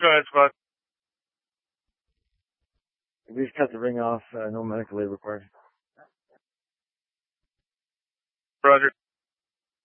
Go ahead, Spud. We just cut the ring off. No medical aid required.